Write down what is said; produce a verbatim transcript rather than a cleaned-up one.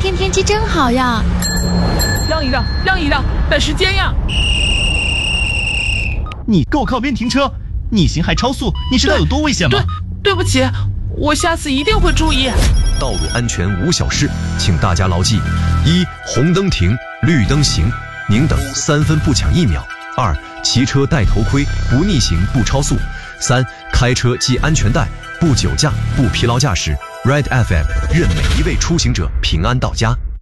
天天气真好呀！ 让一让，让一让，赶时间呀！ 你给我靠边停车！逆行还超速，你知道有多危险吗？ 对，对不起，我下次一定会注意。 道路安全无小事，请大家牢记：一、红灯停，绿灯行，宁等三分不抢一秒；二、骑车戴头盔，不逆行不超速；三、开车系安全带，不酒驾不疲劳驾驶。Red F M 愿每一位出行者平安到家。